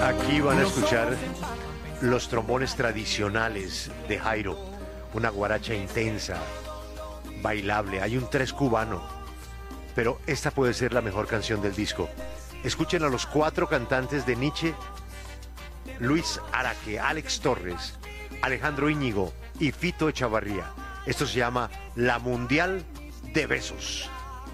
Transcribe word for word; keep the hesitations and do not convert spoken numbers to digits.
Aquí van a escuchar los trombones tradicionales de Jairo, una guaracha intensa, bailable. Hay un tres cubano, pero esta puede ser la mejor canción del disco. Escuchen a los cuatro cantantes de Nietzsche: Luis Araque, Alex Torres, Alejandro Íñigo y Fito Echavarría. Esto se llama La Mundial de Besos.